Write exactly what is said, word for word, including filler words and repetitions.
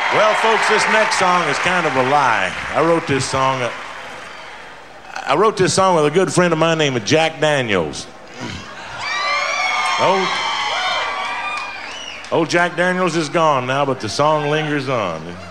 Well, folks, this next song is kind of a lie. I wrote this song. Uh, I wrote this song with a good friend of mine named Jack Daniels. Oh, old Jack Daniels is gone now, but the song lingers on.